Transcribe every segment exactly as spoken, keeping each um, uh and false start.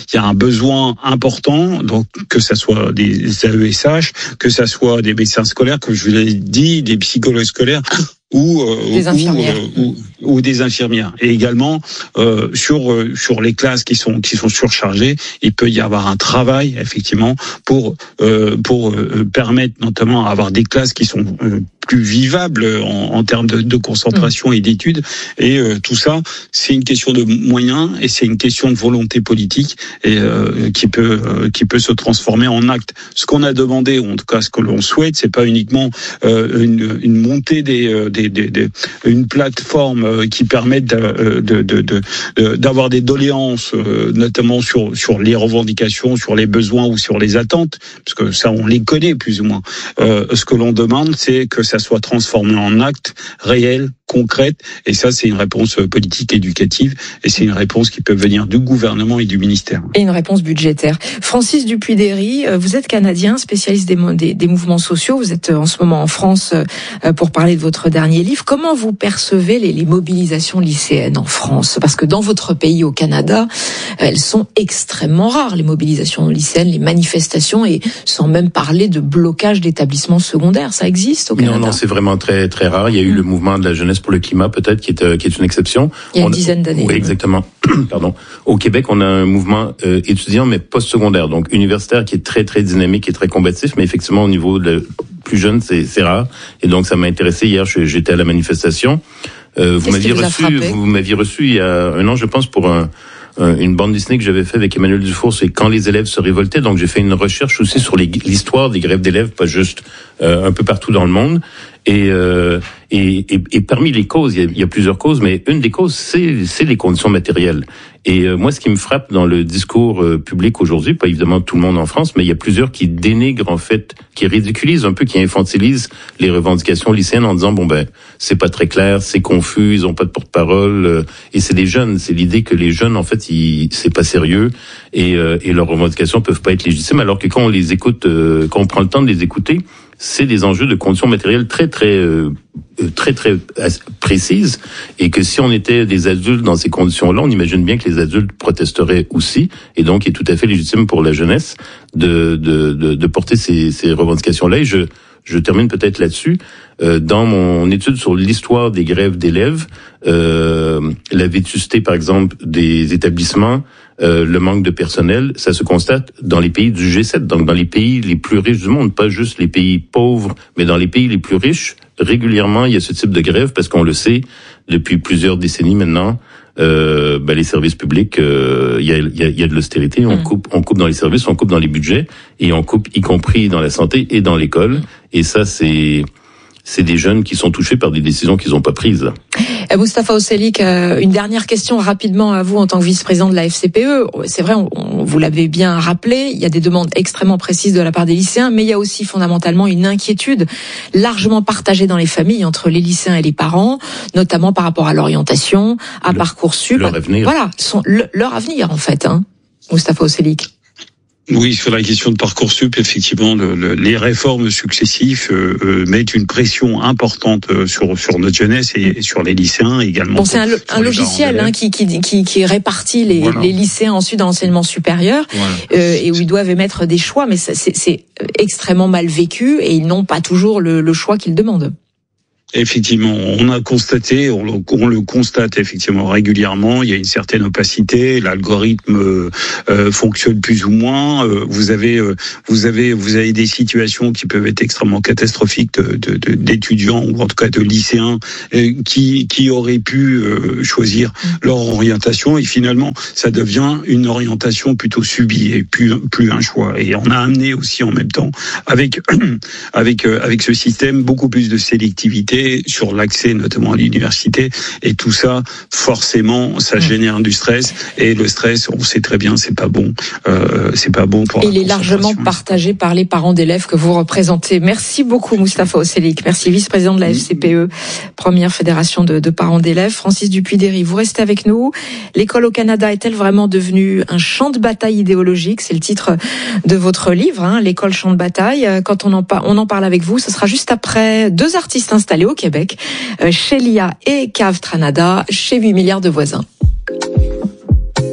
il y a un besoin important, donc que ça soit des A E S H, que ça soit des médecins scolaires, comme je vous l'ai dit, des psychologues scolaires, ou, euh, des infirmières. ou, ou, ou des infirmières. Et également euh, sur euh, sur les classes qui sont qui sont surchargées, il peut y avoir un travail effectivement pour euh, pour euh, permettre notamment d'avoir des classes qui sont euh, plus vivables en, en termes de, de concentration mmh. et d'études. Et euh, tout ça, c'est une question de moyens et c'est une question de volonté politique et euh, qui peut euh, qui peut se transformer en acte. Ce qu'on a demandé, ou en tout cas ce que l'on souhaite, c'est pas uniquement euh, une, une montée des, des, des, des une plateforme qui permette de, de, de, de, d'avoir des doléances, notamment sur sur les revendications, sur les besoins ou sur les attentes, parce que ça on les connaît plus ou moins. Euh, ce que l'on demande, c'est que ça soit transformé en actes réels, concrètes, et ça c'est une réponse politique éducative, et c'est une réponse qui peut venir du gouvernement et du ministère. Et une réponse budgétaire. Francis Dupuy-Derry, vous êtes canadien, spécialiste des, des, des mouvements sociaux, vous êtes en ce moment en France pour parler de votre dernier livre. Comment vous percevez les, les mobilisations lycéennes en France ? Parce que dans votre pays, au Canada, elles sont extrêmement rares, les mobilisations lycéennes, les manifestations, et sans même parler de blocage d'établissements secondaires. Ça existe au Canada ? Non, non, c'est vraiment très très rare. Il y a eu mmh. le mouvement de la jeunesse pour le climat, peut-être, qui est euh, qui est une exception. Il y a une on, dizaine d'années. Oui, exactement. Pardon. Au Québec, on a un mouvement euh, étudiant, mais post-secondaire, donc universitaire, qui est très très dynamique et très combatif, mais effectivement, au niveau de la plus jeune, c'est c'est rare. Et donc, ça m'a intéressé. Hier, j'étais à la manifestation. Euh, vous m'aviez reçu, vous m'aviez reçu il y a un an, je pense, pour un une bande dessinée que j'avais fait avec Emmanuel Dufour, c'est Quand les élèves se révoltaient. Donc j'ai fait une recherche aussi sur les, l'histoire des grèves d'élèves, pas juste euh, un peu partout dans le monde. Et, euh, et, et, et parmi les causes, il y, a, il y a plusieurs causes, mais une des causes, c'est, c'est les conditions matérielles. Et euh, moi, ce qui me frappe dans le discours euh, public aujourd'hui, pas évidemment tout le monde en France, mais il y a plusieurs qui dénigrent en fait, qui ridiculisent un peu, qui infantilisent les revendications lycéennes en disant bon ben c'est pas très clair, c'est confus, ils ont pas de porte-parole, euh, et c'est des jeunes, c'est l'idée que les jeunes en fait, ils, c'est pas sérieux et, euh, et leurs revendications peuvent pas être légitimes, alors que quand on les écoute, euh, quand on prend le temps de les écouter, c'est des enjeux de conditions matérielles très très euh, très très précises, et que si on était des adultes dans ces conditions-là, on imagine bien que les adultes protesteraient aussi, et donc il est tout à fait légitime pour la jeunesse de de de, de porter ces, ces revendications-là. Et je je termine peut-être là-dessus. Euh, dans mon étude sur l'histoire des grèves d'élèves, euh, la vétusté, par exemple, des établissements, euh, le manque de personnel, ça se constate dans les pays du G sept, donc dans les pays les plus riches du monde, pas juste les pays pauvres, mais dans les pays les plus riches, régulièrement, il y a ce type de grève, parce qu'on le sait, depuis plusieurs décennies maintenant, euh, ben les services publics, euh, il y a, il y a, il y a de l'austérité, on mmh. coupe, on coupe dans les services, on coupe dans les budgets, et on coupe y compris dans la santé et dans l'école, et ça, c'est... c'est des jeunes qui sont touchés par des décisions qu'ils n'ont pas prises. Moustapha Oselik, une dernière question rapidement à vous en tant que vice-président de la F C P E. C'est vrai, on, on, vous l'avez bien rappelé, il y a des demandes extrêmement précises de la part des lycéens, mais il y a aussi fondamentalement une inquiétude largement partagée dans les familles entre les lycéens et les parents, notamment par rapport à l'orientation, à le, Parcoursup. Leur avenir. Voilà, son, le, leur avenir en fait, hein, Moustapha Oselik. Oui, sur la question de Parcoursup, effectivement, le, le, les réformes successives euh, euh, mettent une pression importante euh, sur sur notre jeunesse et, et sur les lycéens également. Bon, c'est un, un logiciel hein, qui, qui qui qui répartit les, voilà. les lycéens ensuite dans l'enseignement supérieur, voilà. euh, et où ils doivent émettre des choix, mais c'est, c'est extrêmement mal vécu et ils n'ont pas toujours le, le choix qu'ils demandent. Effectivement, on a constaté, on le, on le constate effectivement régulièrement, il y a une certaine opacité, l'algorithme euh, fonctionne plus ou moins. Euh, vous avez, euh, vous avez, vous avez des situations qui peuvent être extrêmement catastrophiques de, de, de, d'étudiants ou en tout cas de lycéens euh, qui qui auraient pu euh, choisir leur orientation et finalement ça devient une orientation plutôt subie et plus plus un choix. Et on a amené aussi en même temps avec avec euh, avec ce système beaucoup plus de sélectivité sur l'accès notamment à l'université, et tout ça forcément ça génère du stress, et le stress on sait très bien c'est pas bon, euh, c'est pas bon pour. Et il est largement partagé par les parents d'élèves que vous représentez. Merci beaucoup Moustapha Oselik, merci, vice-président de la F C P E, première fédération de, de parents d'élèves. Francis Dupuy-Derry, vous restez avec nous. L'école au Canada est-elle vraiment devenue un champ de bataille idéologique? C'est le titre de votre livre, hein, l'école champ de bataille. Quand on en, par- on en parle avec vous, ce sera juste après deux artistes installés au Québec, Shelia et Cave Tranada, chez huit milliards de voisins.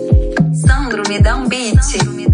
Sandro, me dá um beat.